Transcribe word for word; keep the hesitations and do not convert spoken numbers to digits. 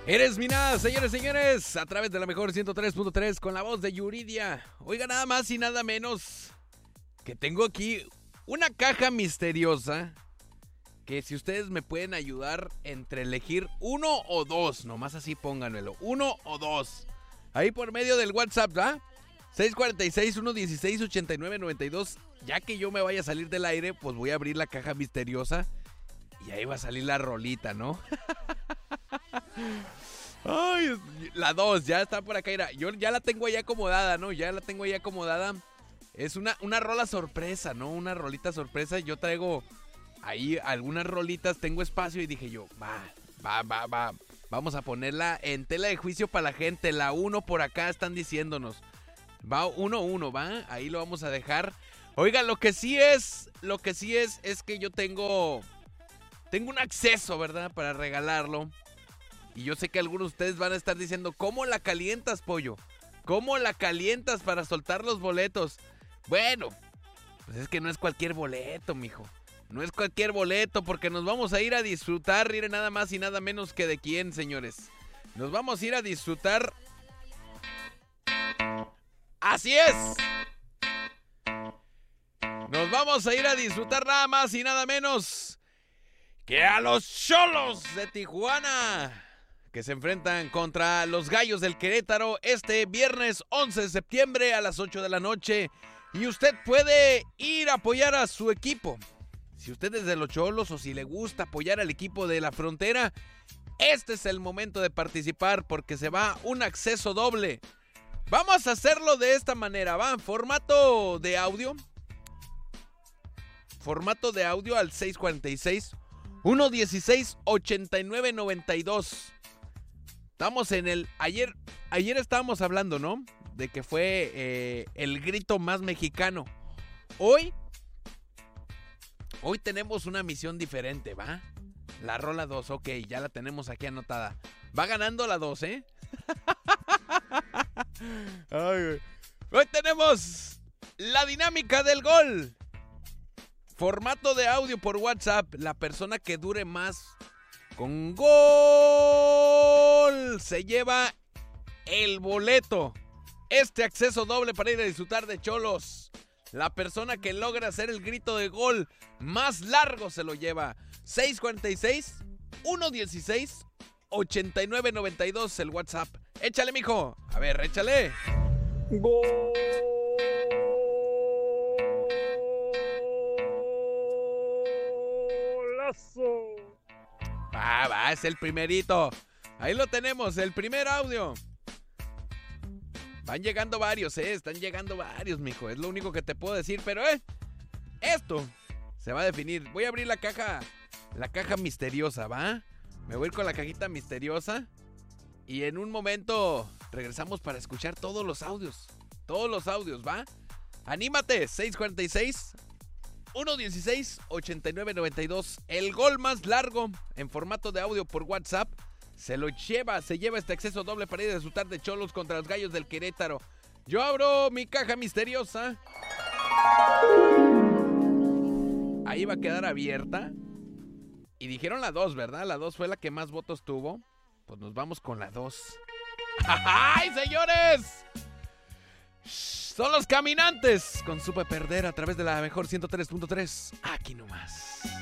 Eres mi nada, señores, señores, a través de la mejor ciento tres punto tres con la voz de Yuridia. Oiga, nada más y nada menos que tengo aquí una caja misteriosa que si ustedes me pueden ayudar entre elegir uno o dos, nomás así pónganmelo, uno o dos. Ahí por medio del WhatsApp, ¿verdad? seis cuatro seis, uno uno seis, ocho nueve nueve dos. Ya que yo me vaya a salir del aire, pues voy a abrir la caja misteriosa y ahí va a salir la rolita, ¿no? Ay, la dos, ya está por acá. Mira, yo ya la tengo ahí acomodada, ¿no? Ya la tengo ahí acomodada. Es una, una rola sorpresa, ¿no? Una rolita sorpresa. Yo traigo ahí algunas rolitas, tengo espacio y dije yo, va, va, va, va. Vamos a ponerla en tela de juicio para la gente. La uno por acá están diciéndonos. Va uno, uno, va. Ahí lo vamos a dejar. Oiga, lo que sí es, lo que sí es, es que yo tengo, tengo un acceso, ¿verdad? Para regalarlo. Y yo sé que algunos de ustedes van a estar diciendo, ¿cómo la calientas, pollo? ¿Cómo la calientas para soltar los boletos? Bueno, pues es que no es cualquier boleto, mijo. No es cualquier boleto, porque nos vamos a ir a disfrutar, ir nada más y nada menos que de quién, señores. Nos vamos a ir a disfrutar. ¡Así es! Nos vamos a ir a disfrutar nada más y nada menos que a los Xolos de Tijuana, que se enfrentan contra los Gallos del Querétaro este viernes once de septiembre a las ocho de la noche. Y usted puede ir a apoyar a su equipo. Si usted es de los Xolos o si le gusta apoyar al equipo de la Frontera, este es el momento de participar porque se va un acceso doble. Vamos a hacerlo de esta manera, va, formato de audio. Formato de audio al seis cuatro seis, uno uno seis, ocho nueve nueve dos. Estamos en el... Ayer, ayer estábamos hablando, ¿no? De que fue eh, el grito más mexicano. Hoy... Hoy tenemos una misión diferente, ¿va? La rola dos, ok, ya la tenemos aquí anotada. Va ganando la dos, ¿eh? Ay, hoy tenemos la dinámica del gol. Formato de audio por WhatsApp. La persona que dure más con gol se lleva el boleto. Este acceso doble para ir a disfrutar de Xolos. La persona que logra hacer el grito de gol más largo se lo lleva. seis cuatro seis, uno uno seis, ocho nueve nueve dos el WhatsApp. Échale, mijo. A ver, échale. Golazo. Va, va, es el primerito. Ahí lo tenemos, el primer audio. Van llegando varios, eh, están llegando varios, mijo. Es lo único que te puedo decir, pero eh, esto se va a definir. Voy a abrir la caja, la caja misteriosa, ¿va? Me voy a ir con la cajita misteriosa. Y en un momento regresamos para escuchar todos los audios. Todos los audios, ¿va? Anímate, seis cuatro seis, uno uno seis, ocho nueve nueve dos. El gol más largo en formato de audio por WhatsApp se lo lleva, se lleva este acceso doble para ir a disfrutar de Xolos contra los Gallos del Querétaro. Yo abro mi caja misteriosa. Ahí va a quedar abierta. Y dijeron la dos, ¿verdad? La dos fue la que más votos tuvo. Pues nos vamos con la dos. ¡Ay, señores! Son los Caminantes con Supe Perder a través de la mejor ciento tres punto tres. Aquí nomás.